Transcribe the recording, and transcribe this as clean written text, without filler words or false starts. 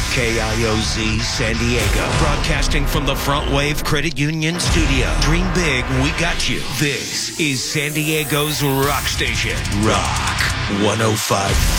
KIOZ San Diego. Broadcasting from the Front Wave Credit Union studio. Dream big, we got you. This is San Diego's rock station. Rock 105.3.